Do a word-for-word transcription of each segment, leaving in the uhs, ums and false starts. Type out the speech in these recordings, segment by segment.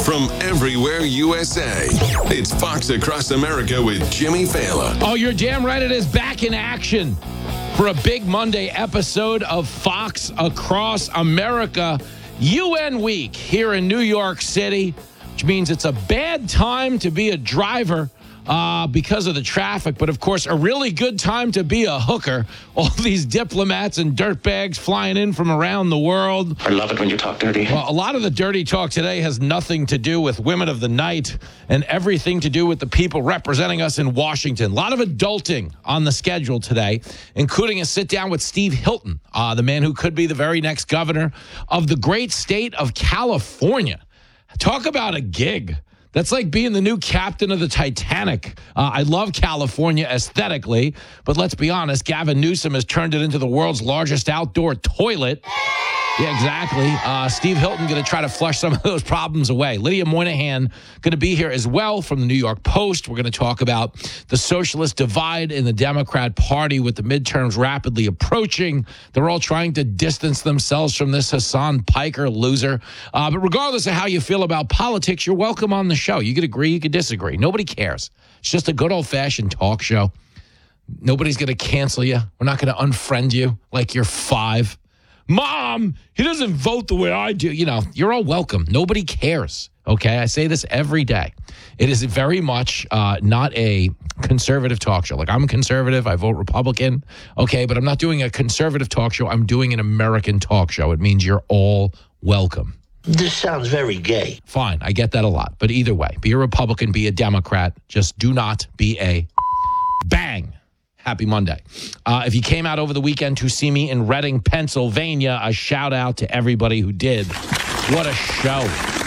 from everywhere U S A. It's Fox Across America with Jimmy Fallon. Oh, you're damn right it is back in action for a big Monday episode of Fox Across America. U N Week here in New York City, which means it's a bad time to be a driver uh, because of the traffic, but of course, a really good time to be a hooker. All these diplomats and dirtbags flying in from around the world. I love it when you talk dirty. Well, a lot of the dirty talk today has nothing to do with women of the night and everything to do with the people representing us in Washington. A lot of adulting on the schedule today, including a sit down with Steve Hilton, uh, the man who could be the very next governor of the great state of California. Talk about a gig. That's like being the new captain of the Titanic. Uh, I love California aesthetically, but let's be honest, Gavin Newsom has turned it into the world's largest outdoor toilet. Yeah, exactly. Uh, Steve Hilton going to try to flush some of those problems away. Lydia Moynihan going to be here as well from the New York Post. We're going to talk about the socialist divide in the Democrat Party with the midterms rapidly approaching. They're all trying to distance themselves from this Hassan Piker loser. Uh, but regardless of how you feel about politics, you're welcome on the show. You could agree, you could disagree. Nobody cares. It's just a good old-fashioned talk show. Nobody's going to cancel you. We're not going to unfriend you like you're five. Mom, he doesn't vote the way I do. You know, you're all welcome. Nobody cares, okay? I say this every day. It is very much uh, not a conservative talk show. Like, I'm conservative. I vote Republican, okay? But I'm not doing a conservative talk show. I'm doing an American talk show. It means you're all welcome. This sounds very gay. Fine, I get that a lot. But either way, be a Republican, be a Democrat. Just do not be a bang. Happy Monday. Uh, if you came out over the weekend to see me in Reading, Pennsylvania, a shout out to everybody who did. What a show.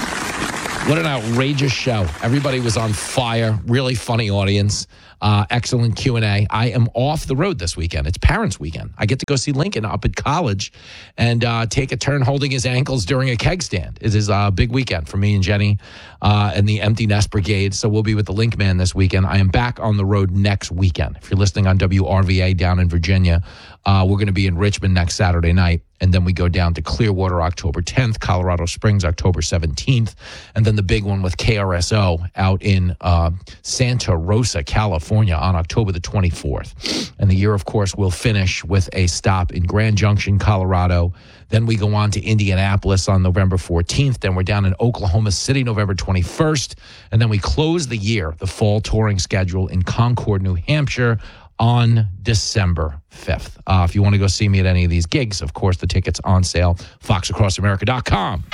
What an outrageous show. Everybody was on fire. Really funny audience. Uh, excellent Q and A. I am off the road this weekend. It's Parents' Weekend. I get to go see Lincoln up at college and uh, take a turn holding his ankles during a keg stand. It is a big weekend for me and Jenny uh, and the Empty Nest Brigade. So we'll be with the Link Man this weekend. I am back on the road next weekend. If you're listening on W R V A down in Virginia, uh, we're going to be in Richmond next Saturday night. And then we go down to Clearwater October tenth, Colorado Springs October seventeenth, and then the big one with K R S O out in uh, Santa Rosa, California on October the twenty-fourth. And the year, of course, will finish with a stop in Grand Junction, Colorado. Then we go on to Indianapolis on November fourteenth. Then we're down in Oklahoma City November twenty-first. And then we close the year, the fall touring schedule in Concord, New Hampshire, on December fifth. Uh, if you want to go see me at any of these gigs, of course, the tickets on sale, fox across america dot com.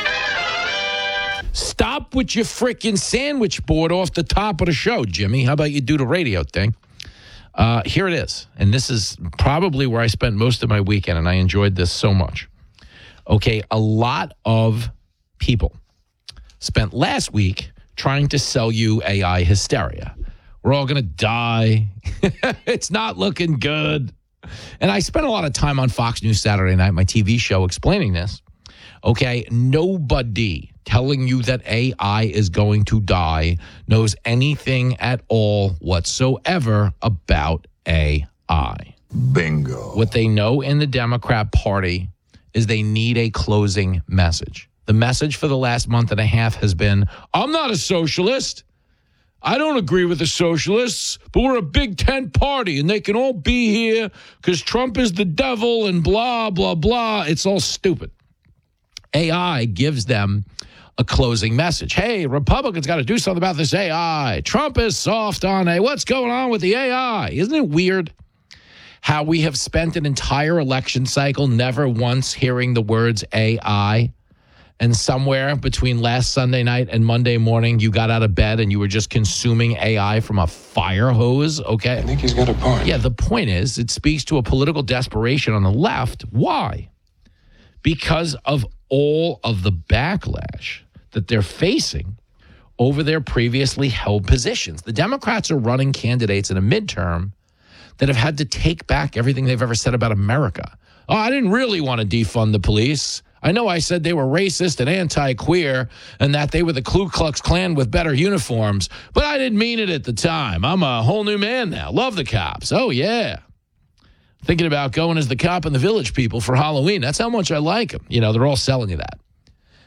Stop with your frickin' sandwich board off the top of the show, Jimmy. How about you do the radio thing? Uh, here it is. And this is probably where I spent most of my weekend, and I enjoyed this so much. Okay, a lot of people spent last week trying to sell you A I hysteria. We're all going to die. It's not looking good. And I spent a lot of time on Fox News Saturday night, my T V show, explaining this. Okay, nobody telling you that A I is going to die knows anything at all whatsoever about A I. Bingo. What they know in the Democrat Party is they need a closing message. The message for the last month and a half has been, I'm not a socialist. I don't agree with the socialists, but we're a big tent party, and they can all be here because Trump is the devil and blah, blah, blah. It's all stupid. A I gives them a closing message. Hey, Republicans got to do something about this A I. Trump is soft on A. What's going on with the A I? Isn't it weird how we have spent an entire election cycle never once hearing the words A I? And somewhere between last Sunday night and Monday morning, you got out of bed and you were just consuming A I from a fire hose, okay? I think he's got a point. Yeah, the point is it speaks to a political desperation on the left. Why? Because of all of the backlash that they're facing over their previously held positions. The Democrats are running candidates in a midterm that have had to take back everything they've ever said about America. Oh, I didn't really want to defund the police. I know I said they were racist and anti-queer and that they were the Ku Klux Klan with better uniforms, but I didn't mean it at the time. I'm a whole new man now. Love the cops. Oh, yeah. Thinking about going as the cop in the Village People for Halloween. That's how much I like them. You know, they're all selling you that.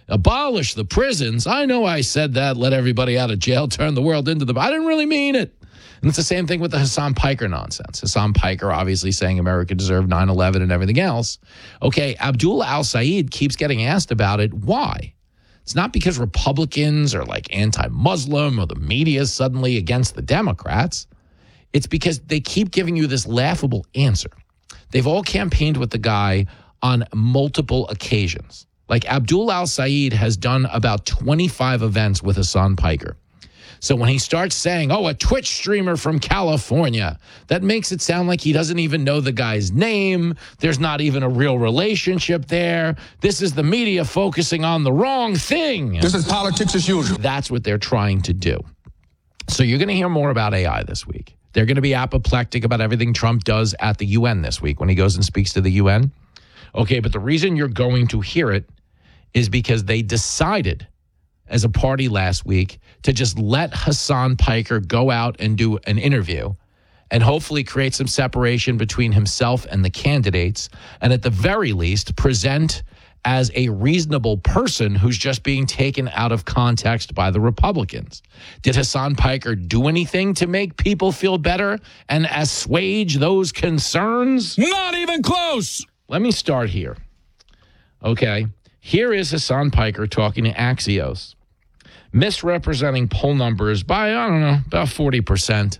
Abolish the prisons. I know I said that, let everybody out of jail, turn the world into the... I didn't really mean it. And it's the same thing with the Hassan Piker nonsense. Hassan Piker obviously saying America deserved nine eleven and everything else. Okay, Abdul al-Sayed keeps getting asked about it. Why? It's not because Republicans are like anti-Muslim or the media is suddenly against the Democrats. It's because they keep giving you this laughable answer. They've all campaigned with the guy on multiple occasions. Like Abdul al-Sayed has done about twenty-five events with Hassan Piker. So when he starts saying, oh, a Twitch streamer from California, that makes it sound like he doesn't even know the guy's name. There's not even a real relationship there. This is the media focusing on the wrong thing. This is politics as usual. That's what they're trying to do. So you're going to hear more about A I this week. They're going to be apoplectic about everything Trump does at the U N this week when he goes and speaks to the U N. Okay, but the reason you're going to hear it is because they decided as a party last week to just let Hassan Piker go out and do an interview and hopefully create some separation between himself and the candidates, and at the very least present as a reasonable person who's just being taken out of context by the Republicans. Did Hassan Piker do anything to make people feel better and assuage those concerns? Not even close. Let me start here. Okay. Here is Hassan Piker talking to Axios, misrepresenting poll numbers by, I don't know, about forty percent.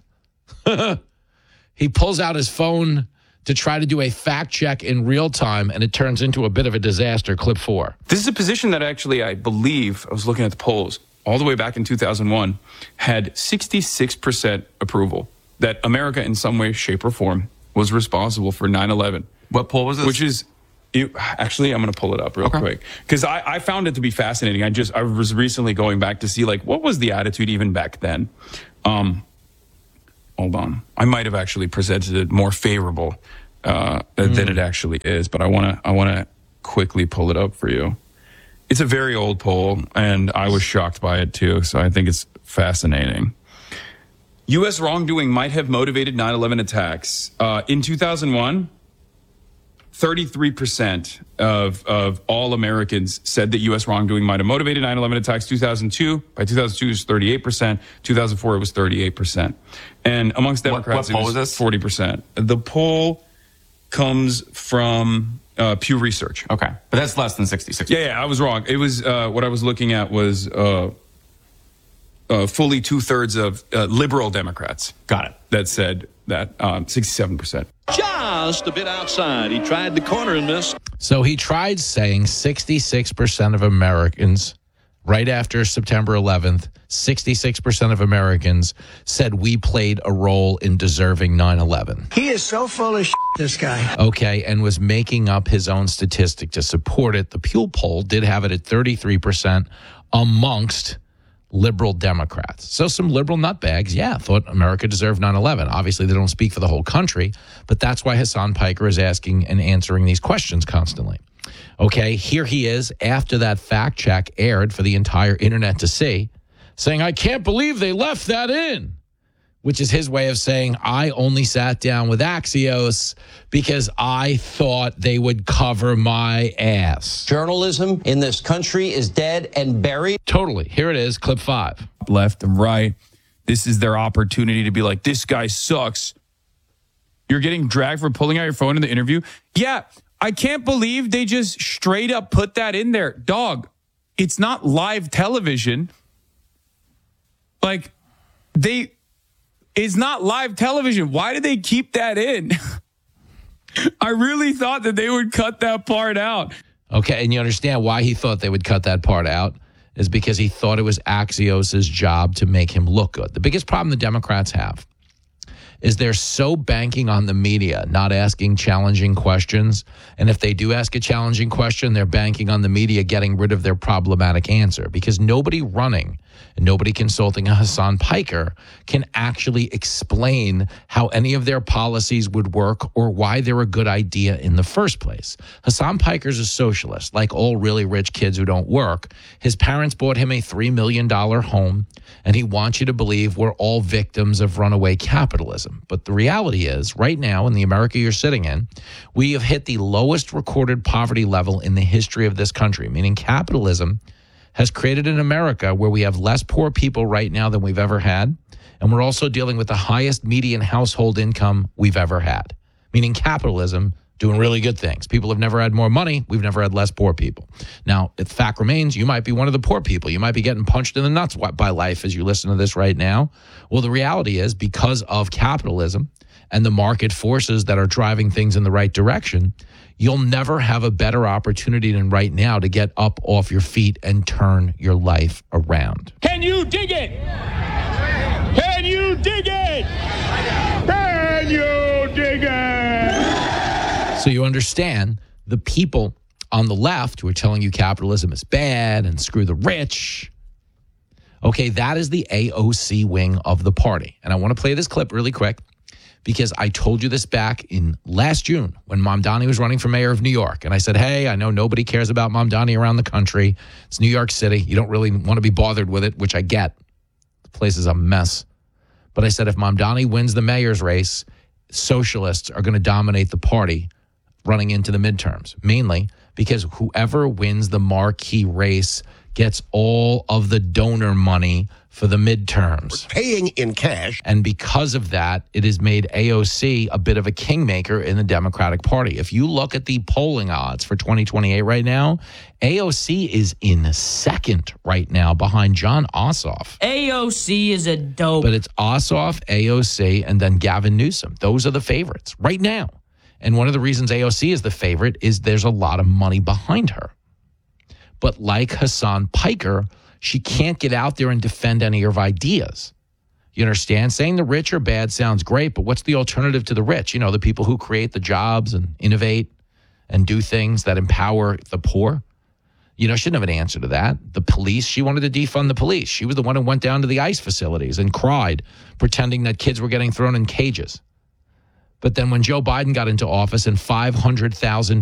He pulls out his phone to try to do a fact check in real time, and it turns into a bit of a disaster. Clip four. This is a position that actually, I believe, I was looking at the polls all the way back in two thousand one, had sixty-six percent approval that America in some way, shape, or form was responsible for nine eleven. What poll was this? Which is... You, actually, I'm going to pull it up real okay. quick because I, I found it to be fascinating. I just I was recently going back to see like what was the attitude even back then. Um, hold on, I might have actually presented it more favorable uh, mm. than it actually is, but I want to I want to quickly pull it up for you. It's a very old poll, and I was shocked by it too. So I think it's fascinating. U S wrongdoing might have motivated nine eleven attacks uh, in two thousand one. thirty-three percent of, of all Americans said that U S wrongdoing might have motivated nine eleven attacks. two thousand two, by two thousand two, it was thirty-eight percent. two thousand four, it was thirty-eight percent. And amongst Democrats, what, what it was, was this? forty percent. The poll comes from uh, Pew Research. Okay, but that's less than sixty-six percent. Yeah, yeah, I was wrong. It was, uh, what I was looking at was uh, uh, fully two-thirds of uh, liberal Democrats. Got it. That said that, um, sixty-seven percent. Just a bit outside. He tried the corner and missed. So he tried saying sixty-six percent of Americans, right after September eleventh, sixty-six percent of Americans said we played a role in deserving nine eleven. He is so full of shit, this guy. Okay, and was making up his own statistic to support it. The Pew poll did have it at thirty-three percent amongst liberal Democrats. So some liberal nutbags, yeah, thought America deserved nine eleven. Obviously, they don't speak for the whole country, but that's why Hassan Piker is asking and answering these questions constantly. Okay, here he is after that fact check aired for the entire internet to see, saying, I can't believe they left that in, which is his way of saying, I only sat down with Axios because I thought they would cover my ass. Journalism in this country is dead and buried. Totally. Here it is, clip five. Left and right. This is their opportunity to be like, this guy sucks. You're getting dragged for pulling out your phone in the interview. Yeah, I can't believe they just straight up put that in there. Dog, it's not live television. Like, they... It's not live television. Why did they keep that in? I really thought that they would cut that part out. Okay, and you understand why he thought they would cut that part out is because he thought it was Axios' job to make him look good. The biggest problem the Democrats have is they're so banking on the media not asking challenging questions. And if they do ask a challenging question, they're banking on the media getting rid of their problematic answer, because nobody running and nobody consulting a Hassan Piker can actually explain how any of their policies would work or why they're a good idea in the first place. Hassan Piker's a socialist, like all really rich kids who don't work. His parents bought him a three million dollars home, and he wants you to believe we're all victims of runaway capitalism. capitalism. But the reality is, right now in the America you're sitting in, we have hit the lowest recorded poverty level in the history of this country, meaning capitalism has created an America where we have less poor people right now than we've ever had. And we're also dealing with the highest median household income we've ever had, meaning capitalism doing really good things. People have never had more money. We've never had less poor people. Now, the fact remains, you might be one of the poor people. You might be getting punched in the nuts by life as you listen to this right now. Well, the reality is, because of capitalism and the market forces that are driving things in the right direction, you'll never have a better opportunity than right now to get up off your feet and turn your life around. Can you dig it? Can you dig it? Can you dig it? So you understand the people on the left who are telling you capitalism is bad and screw the rich. Okay, that is the A O C wing of the party. And I want to play this clip really quick, because I told you this back in last June when Mamdani was running for mayor of New York. And I said, hey, I know nobody cares about Mamdani around the country. It's New York City. You don't really want to be bothered with it, which I get. The place is a mess. But I said, if Mamdani wins the mayor's race, socialists are going to dominate the party running into the midterms, mainly because whoever wins the marquee race gets all of the donor money for the midterms. Paying in cash. And because of that, it has made A O C a bit of a kingmaker in the Democratic Party. If you look at the polling odds for twenty twenty-eight right now, A O C is in second right now behind John Ossoff. A O C is a dope. But it's Ossoff, A O C, and then Gavin Newsom. Those are the favorites right now. And one of the reasons A O C is the favorite is there's a lot of money behind her. But like Hassan Piker, she can't get out there and defend any of her ideas. You understand? Saying the rich are bad sounds great, but what's the alternative to the rich? You know, the people who create the jobs and innovate and do things that empower the poor. You know, she didn't have an answer to that. The police, she wanted to defund the police. She was the one who went down to the ICE facilities and cried, pretending that kids were getting thrown in cages. But then when Joe Biden got into office and five hundred thousand